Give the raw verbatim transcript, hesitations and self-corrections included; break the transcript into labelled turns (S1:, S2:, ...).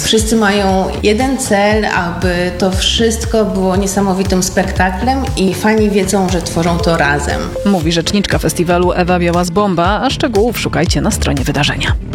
S1: Wszyscy mają jeden cel, aby to wszystko było niesamowitym spektaklem i fani wiedzą, że tworzą to razem.
S2: Mówi rzeczniczka festiwalu Ewa Białas-Bomba, a szczegółów szukajcie na stronie wydarzenia.